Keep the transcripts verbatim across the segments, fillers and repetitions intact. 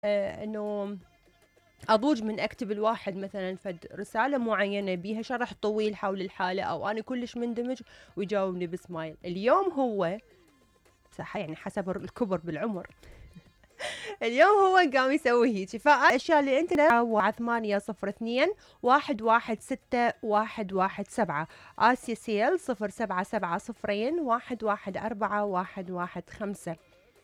آه انه اضوج من اكتب الواحد مثلا فد رساله معينه بيها شرح طويل حول الحاله، او انا كلش مندمج ويجاوبني بسمايل. اليوم هو صح يعني حسب الكبر بالعمر اليوم هو قام يسوي هيجي. فالاشياء اللي انت على ثمانية صفر اثنين واحد واحد ستة واحد واحد سبعة، اسيا سيل صفر سبعة سبعة صفرين واحد واحد أربعة واحد واحد خمسة.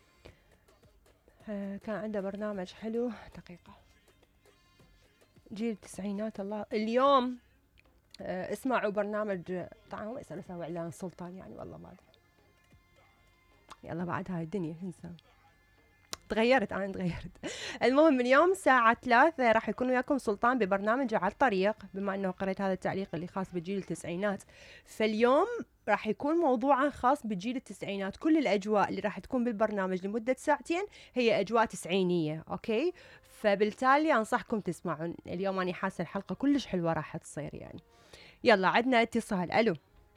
آه كان عنده برنامج حلو. دقيقة. جيل التسعينات الله. اليوم آه اسمعوا برنامج طبعا هو يسأل اسوي اعلان سلطان يعني والله ما ادري. يلا بعد هاي الدنيا شو نسوي؟ تغيرت انا تغيرت. المهم اليوم الساعة ثلاثة راح يكون وياكم سلطان ببرنامج على الطريق، بما انه قريت هذا التعليق اللي خاص بجيل التسعينات. فاليوم راح يكون موضوعا خاص بجيل التسعينات. كل الاجواء اللي راح تكون بالبرنامج لمدة ساعتين هي اجواء تسعينية، اوكي؟ فبالتالي انصحكم تسمعون. اليوم اني حاسة الحلقة كلش حلوة راح تصير يعني. يلا عندنا اتصال. الو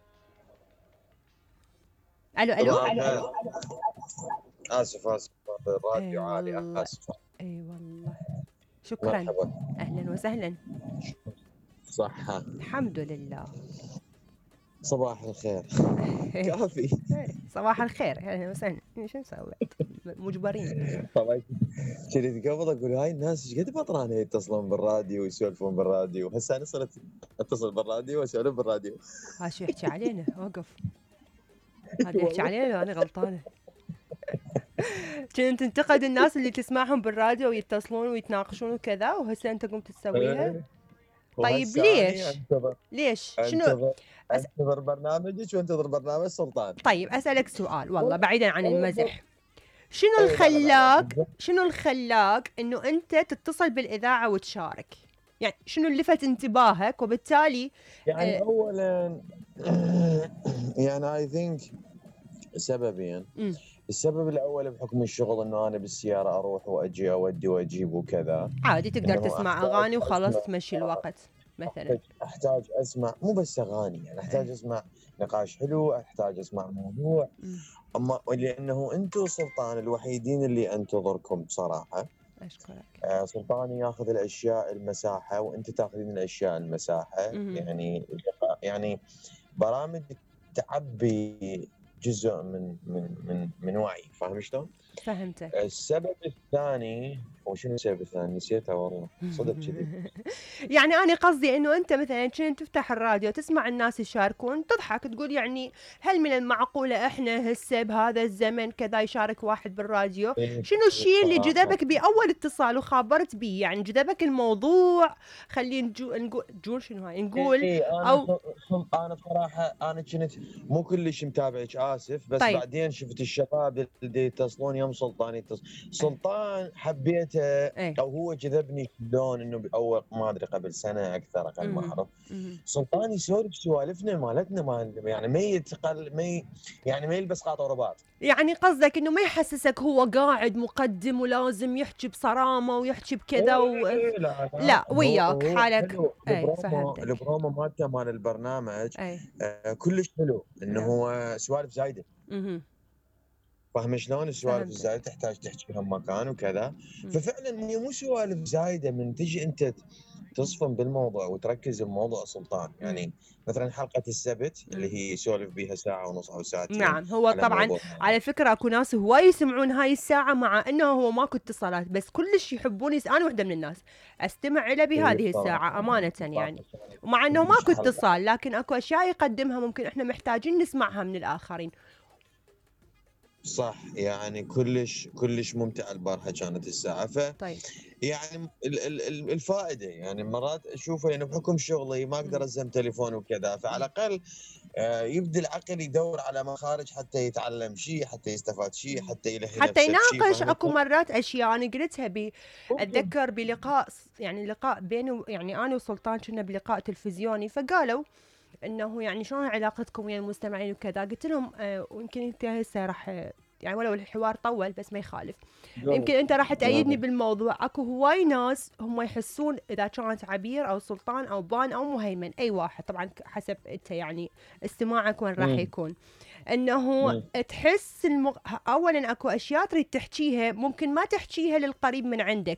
الو الو, صباح ألو. الخير. اسف اسف اي الراديو عالي والله اسف. اي والله. شكرا. مرحبا. اهلا وسهلا. صحة. الحمد لله. صباح الخير. كافي. صباح الخير. اهلا وسهلا. شو نسوي؟ مجبرين. طبعا كنت قبل اقول هاي الناس ايش قد بطرانه يتصلون بالراديو ويسولفون بالراديو، هسه انا صرت اتصل بالراديو واسولف بالراديو. ها شو يحكي علينا؟ وقف. هذا يحكي علينا لو انا غلطانه. كنت تنتقد الناس اللي تسمعهم بالراديو ويتصلون ويتناقشون وكذا، وهسه انت قمت تسويها. طيب وهسه اني ليش؟ انتظر ليش؟ شنو؟ انتظر أس... انتظر برنامجك وانتظر برنامج سلطان. طيب اسالك سؤال والله بعيدا عن المزح. شنو اي لا لا الخلاك لا. شنو الخلاك انه انت تتصل بالاذاعه وتشارك؟ يعني شنو اللي لفت انتباهك وبالتالي يعني آه اولا يعني اي ثينك سببين. م. السبب الاول بحكم الشغل انه انا بالسياره اروح واجي اودي واجيب وكذا. عادي تقدر انه تسمع احتاج اغاني وخلاص اسمع تمشي الوقت مثلا. احتاج احتاج اسمع مو بس اغاني، يعني احتاج ايه. اسمع نقاش حلو، احتاج اسمع موضوع. م. اما لانه انتم سلطان الوحيدين اللي انتظركم بصراحه. اشكرك. آه، سلطان ياخذ الاشياء المساحه وانت تاخذين الاشياء المساحه، م. يعني يعني برامج تعبي جزء من من من من وعي، فاهم شلون؟ فهمتك. السبب الثاني وشنو السبب الثاني؟ نسيته والله صدق كذي. يعني انا قصدي انه انت مثلا كنت تفتح الراديو تسمع الناس يشاركون تضحك تقول يعني هل من المعقوله احنا هسه بهذا الزمن كذا يشارك واحد بالراديو؟ شنو الشيء اللي بصراحه جذبك باول اتصال وخابرت بيه؟ يعني جذبك الموضوع؟ خلينا نجو نقول جول شنو هاي نقول اي انا او ص- ص- انا بصراحه انا كنت مو كلش متابعك اسف، بس طيب. بعدين شفت الشباب اللي يتصلون يوم سلطان يتصل. ايه. سلطان حبيته ايه. او هو جذبني شلون انه باول ما ادري قبل سنه اكثر اقل ما مهم. اعرف. مهم. سلطان يسولف سوالفنا مالتنا مال يعني ما يتقل ما ي- يعني ما يلبس قاطع ورباط. يعني قصدك انه ما يحسسك هو قاعد مقدم ولازم يحكي بصرامة ويحكي بكذا و... إيه لا لا لا هو وياك هو حالك. حلو اي البرومو فهمتك. البرومو مالته مال البرنامج. اي. آه كلش حلو انه نعم. هو سوالف زايده. اها. فاهم شلون؟ السوالف فهمتك. الزايده تحتاج تحكي لهم مكان وكذا. مم. ففعلا هي مو سوالف زايده من تجي انت تصفن بالموضوع وتركز بموضوع سلطان. مم. يعني مثلا حلقه السبت مم. اللي هي يسولف بيها ساعه ونص او ساعتين نعم هو على طبعا موضوع. على فكرة اكو ناس هواي يسمعون هاي الساعة مع انه هو ماكو اتصالات بس كلش يحبون يس... انا وحدة من الناس استمع له إيه بهذه الساعة بصراحه امانة بصراحه يعني. ومع انه كلش ماكو حلقه. اتصال لكن اكو اشياء يقدمها ممكن احنا محتاجين نسمعها من الاخرين. صح يعني كلش كلش ممتع البارحه كانت الساعه. ف طيب. يعني ال- ال- ال- الفائده يعني مرات اشوفه يعني بحكم شغلي ما اقدر مم. ازم تليفون وكذا، فعلى مم. الاقل آه، يبدي العقل يدور على مخارج حتى يتعلم شيء، حتى يستفاد شيء، مم. حتى يلهي حتى نفسه بشيء، يناقش فاهم اكو شلون؟ مرات اشياء انا قلتها ب ممكن. اتذكر بلقاء يعني لقاء بيني و- يعني انا وسلطان كنا بلقاء تلفزيوني فقالوا انه يعني شلون علاقتكم ويا المستمعين وكذا قلت لهم آه ويمكن انت هسه راح يعني ولو الحوار طول بس ما يخالف يمكن انت راح تأيدني بالموضوع. اكو هواي ناس هم يحسون اذا كانت عبير او سلطان او بان او مهيمن اي واحد طبعا حسب انت يعني استماعك وين راح مم. يكون انه مم. تحس المغ... اولا اكو اشياء تريد تحكيها ممكن ما تحكيها للقريب من عندك